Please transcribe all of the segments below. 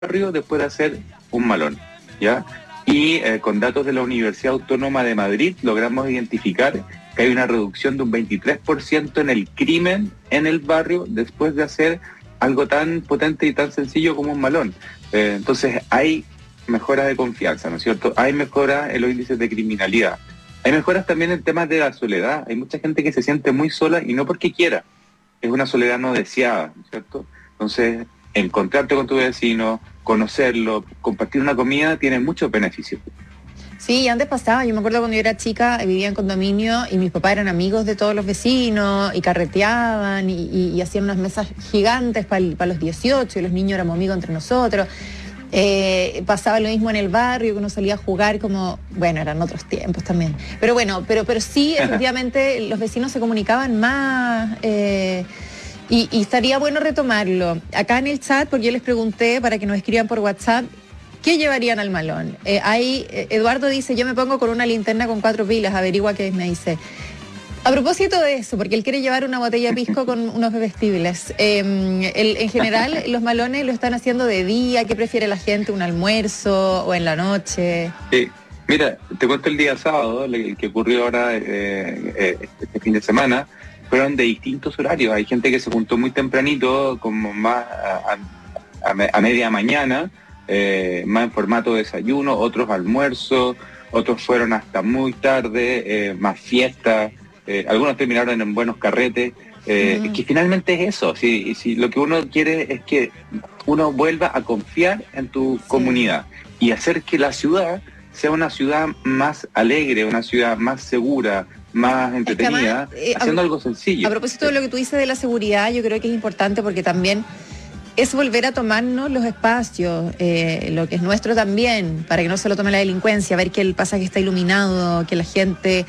barrio después de hacer un malón, ¿ya? Y con datos de la Universidad Autónoma de Madrid logramos identificar que hay una reducción de un 23% en el crimen en el barrio después de hacer algo tan potente y tan sencillo como un malón. Entonces hay mejoras de confianza, ¿no es cierto? Hay mejoras en los índices de criminalidad. Hay mejoras también en temas de la soledad. Hay mucha gente que se siente muy sola y no porque quiera. Es una soledad no deseada, ¿no es cierto? Entonces, encontrarte con tu vecino, conocerlo, compartir una comida, tiene muchos beneficios. Sí, antes pasaba, yo me acuerdo cuando yo era chica, vivía en condominio y mis papás eran amigos de todos los vecinos y carreteaban y hacían unas mesas gigantes para los 18 y los niños éramos amigos entre nosotros. Pasaba lo mismo en el barrio, que uno salía a jugar como, bueno, eran otros tiempos también. Pero bueno, pero sí, efectivamente, los vecinos se comunicaban más y estaría bueno retomarlo. Acá en el chat, porque yo les pregunté para que nos escriban por WhatsApp, ¿qué llevarían al malón? Eduardo dice, yo me pongo con una linterna con 4 pilas, averigua qué es, me dice. A propósito de eso, porque él quiere llevar una botella de pisco con unos bebestibles. En general, los malones lo están haciendo de día. ¿Qué prefiere la gente? ¿Un almuerzo o en la noche? Mira, te cuento el día sábado, el que ocurrió ahora este fin de semana. Fueron de distintos horarios. Hay gente que se juntó muy tempranito, como más a media mañana, más en formato de desayuno, otros almuerzos, otros fueron hasta muy tarde, más fiestas. Algunos terminaron en buenos carretes, que finalmente es eso. Si lo que uno quiere es que uno vuelva a confiar en tu comunidad y hacer que la ciudad sea una ciudad más alegre, una ciudad más segura, más entretenida, haciendo algo sencillo. A propósito de lo que tú dices de la seguridad, yo creo que es importante porque también es volver a tomarnos los espacios, lo que es nuestro también, para que no se lo tome la delincuencia, ver que el pasaje está iluminado, que la gente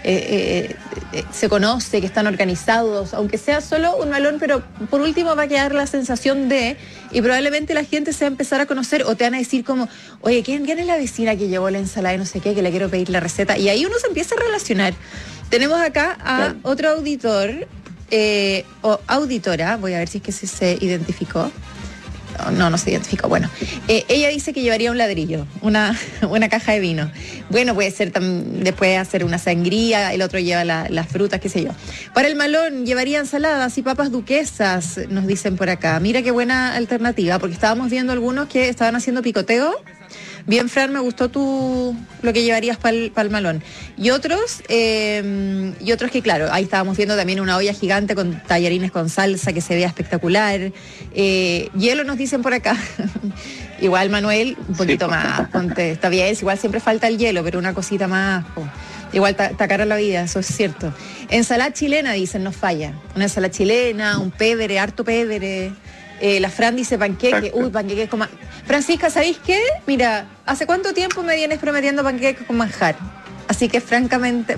se conoce, que están organizados, aunque sea solo un malón, pero por último va a quedar la sensación y probablemente la gente se va a empezar a conocer o te van a decir como, oye, ¿quién es la vecina que llevó la ensalada y no sé qué, que le quiero pedir la receta? Y ahí uno se empieza a relacionar. Tenemos acá a otro auditor, o auditora, voy a ver si es que se identificó. No se identificó. Bueno, ella dice que llevaría un ladrillo, una caja de vino. Bueno, puede ser después hacer una sangría, el otro lleva las frutas, qué sé yo. Para el malón llevaría ensaladas y papas duquesas, nos dicen por acá. Mira qué buena alternativa, porque estábamos viendo algunos que estaban haciendo picoteo. Bien, Fran, me gustó lo que llevarías para el malón. Y otros que, claro, ahí estábamos viendo también una olla gigante con tallarines con salsa que se vea espectacular. Hielo nos dicen por acá. Igual, Manuel, un poquito más. Ponte, está bien, igual siempre falta el hielo, pero una cosita más. Igual está cara la vida, eso es cierto. Ensalada chilena, dicen, no falla. Una ensalada chilena, un pévere, harto pévere. La Fran dice panqueque. Panqueques con manjar. Francisca, ¿sabéis qué? Mira, ¿hace cuánto tiempo me vienes prometiendo panqueques con manjar? Así que francamente.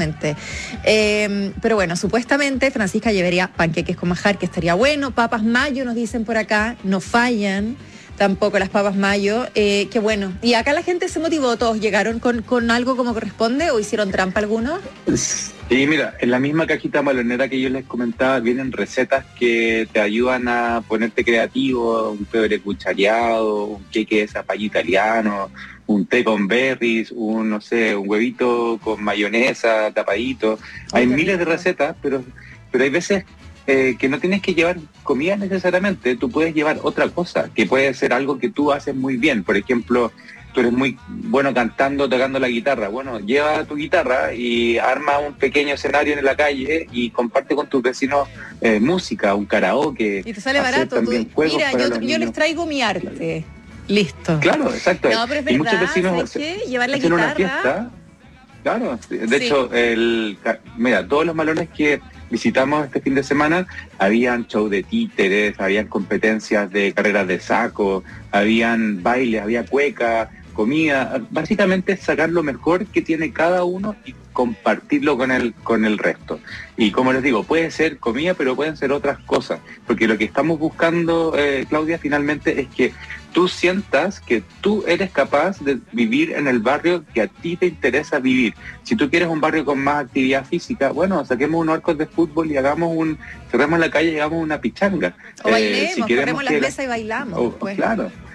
Pero bueno, supuestamente Francisca llevaría panqueques con manjar, que estaría bueno. Papas mayo, nos dicen por acá, no fallan tampoco las papas mayo. Qué bueno. Y acá la gente se motivó, todos llegaron con algo como corresponde o hicieron trampa algunos. Sí, mira, en la misma cajita malonera que yo les comentaba vienen recetas que te ayudan a ponerte creativo, un pebre cuchareado, un queque de zapallo italiano, un té con berries, un huevito con mayonesa tapadito. Hay miles de recetas, pero hay veces que no tienes que llevar comida necesariamente, tú puedes llevar otra cosa, que puede ser algo que tú haces muy bien. Por ejemplo, tú eres muy bueno cantando, tocando la guitarra. Bueno, lleva tu guitarra y arma un pequeño escenario en la calle y comparte con tus vecinos música, un karaoke. Y te sale barato. Mira, yo les traigo mi arte. Listo. Claro, exacto. No, pero es verdad, y muchos vecinos llevar la guitarra. Una fiesta. Claro, de hecho, mira, todos los malones que visitamos este fin de semana, habían show de títeres, habían competencias de carreras de saco, habían bailes, había cueca, comida, básicamente sacar lo mejor que tiene cada uno y compartirlo con el resto. Y como les digo, puede ser comida, pero pueden ser otras cosas, porque lo que estamos buscando, Claudia, finalmente es que tú sientas que tú eres capaz de vivir en el barrio que a ti te interesa vivir. Si tú quieres un barrio con más actividad física, bueno, saquemos unos arcos de fútbol y cerremos la calle y hagamos una pichanga. O bailemos, corremos las mesas y bailamos. Claro.